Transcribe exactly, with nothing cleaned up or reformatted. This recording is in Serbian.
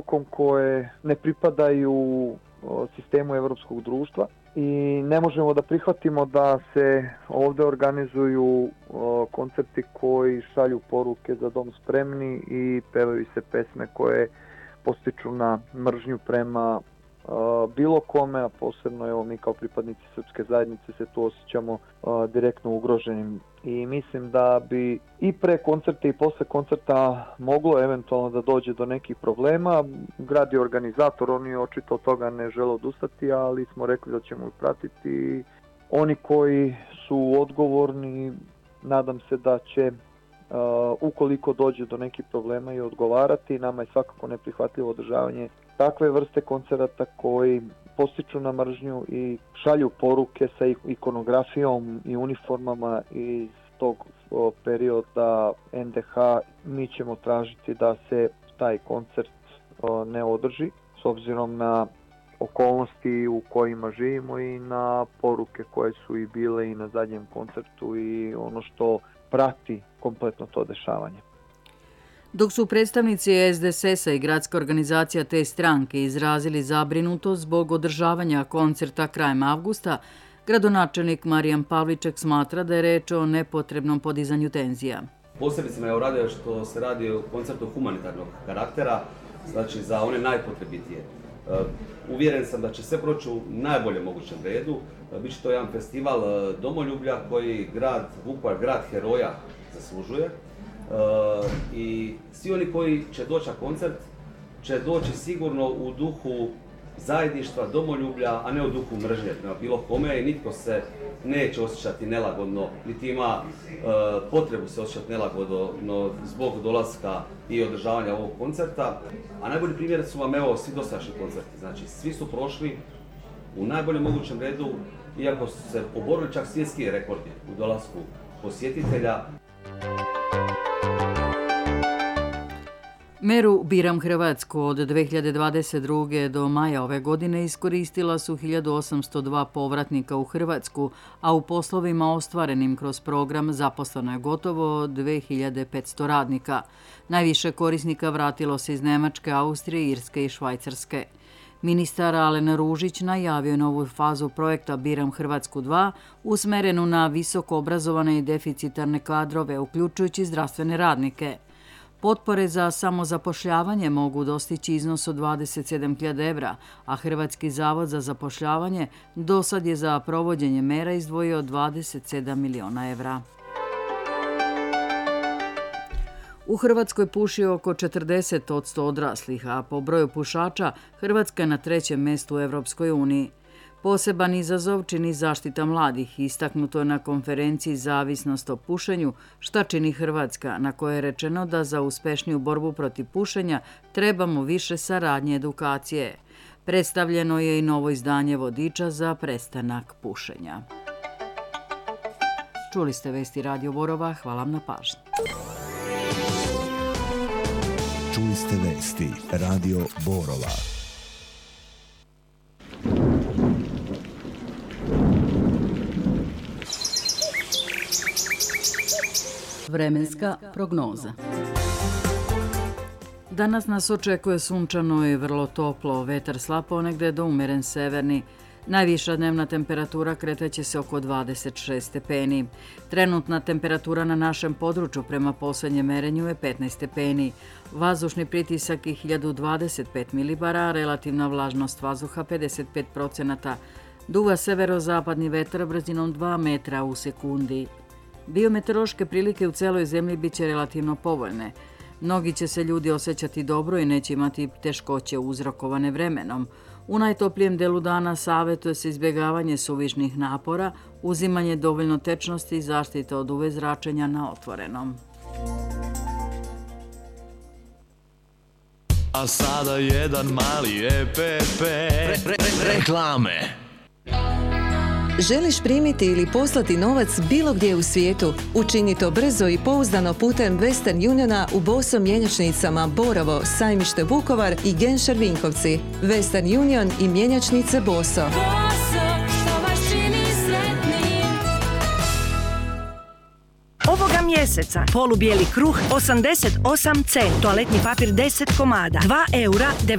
muzikom koje ne pripadaju sistemu evropskog društva i ne možemo da prihvatimo da se ovde organizuju koncerti koji šalju poruke za dom spremni i pevaju se pesme koje postiču na mržnju prema bilo kome, a posebno evo, mi kao pripadnici srpske zajednice se tu osjećamo direktno ugroženim. I mislim da bi i pre koncerta i posle koncerta moglo eventualno da dođe do nekih problema. Grad je organizator, oni očito od toga ne žele odustati, ali smo rekli da ćemo ih pratiti. Oni koji su odgovorni, nadam se da će, uh, ukoliko dođe do nekih problema, i odgovarati. Nama je svakako neprihvatljivo održavanje takve vrste koncerata koji postiču na mržnju i šalju poruke sa ikonografijom i uniformama iz tog perioda en de ha. Mi ćemo tražiti da se taj koncert ne održi s obzirom na okolnosti u kojima živimo i na poruke koje su i bile i na zadnjem koncertu i ono što prati kompletno to dešavanje. Dok su predstavnici es de es es-a i gradska organizacija te stranke izrazili zabrinutost zbog održavanja koncerta krajem avgusta, gradonačelnik Marijan Pavliček smatra da je reč o nepotrebnom podizanju tenzija. Posebice me je uradio što se radi o koncertu humanitarnog karaktera, znači za one najpotrebitije. Uvjeren sam da će sve proći u najboljem mogućem redu. Biće to jedan festival domoljublja koji grad Vukovar, grad heroja, zaslužuje. I svi oni koji će doći na koncert će doći sigurno u duhu zajedništva, domoljublja, a ne u duhu mržnje prema bilo kome i nitko se neće osjećati nelagodno, niti ima e, potrebu se osjećati nelagodno zbog dolaska i održavanja ovog koncerta. A najbolji primjer su vam evo svi dosadašnji koncerti, znači svi su prošli u najboljem mogućem redu, iako su se oborili čak svjetski rekordi u dolasku posjetitelja. Meru Biram Hrvatsku od dve hiljade dvadeset druge do maja ove godine iskoristila su hiljadu osamsto dva povratnika u Hrvatsku, a u poslovima ostvarenim kroz program zaposleno je gotovo dve hiljade petsto radnika. Najviše korisnika vratilo se iz Nemačke, Austrije, Irske i Švajcarske. Ministar Alen Ružić najavio je novu fazu projekta Biram Hrvatsku dva, usmerenu na visoko obrazovane i deficitarne kadrove, uključujući zdravstvene radnike. Potpore za samozapošljavanje mogu dostići iznos od dvadeset sedam hiljada evra, a Hrvatski zavod za zapošljavanje dosad je za provođenje mera izdvojio dvadeset sedam miliona evra. U Hrvatskoj puši oko četrdeset posto odraslih, a po broju pušača Hrvatska je na trećem mjestu u Evropskoj uniji. Poseban izazov čini zaštita mladih, istaknuto je na konferenciji Zavisnost o pušenju, šta čini Hrvatska, na kojoj je rečeno da za uspešniju borbu protiv pušenja trebamo više saradnje edukacije. Predstavljeno je i novo izdanje vodiča za prestanak pušenja. Čuli ste vesti Radio Borova, hvala vam na pažnji. Čuli ste vesti Radio Borova. Vremenska prognoza. Danas nas očekuje sunčano i vrlo toplo, vetar slab ponegde do umeren severni. Najviša dnevna temperatura kretaće se oko dvadeset šest stepeni. Trenutna temperatura na našem području prema posljednjem merenju je petnaest stepeni. Vazdušni pritisak je hiljadu dvadeset pet milibara, relativna vlažnost vazduha pedeset pet procenata. Duva severozapadni vetar brzinom dva metra u sekundi. Biometeorološke prilike u celoj zemlji bit će relativno povoljne. Mnogi će se ljudi osjećati dobro i neće imati teškoće uzrokovane vremenom. U najtoplijem delu dana savjetuje se izbjegavanje suvišnih napora, uzimanje dovoljno tečnosti i zaštita od u ve zračenja na otvorenom. A sada jedan mali e pe pe. Re, re, re, reklame. Želiš primiti ili poslati novac bilo gdje u svijetu? Učini to brzo i pouzdano putem Western Uniona u Boso mjenjačnicama Borovo, Sajmište Vukovar i Genšar Vinkovci. Western Union i mjenjačnice Boso. Ovoga mjeseca polubijeli kruh osamdeset osam ce, toaletni papir deset komada, dva eura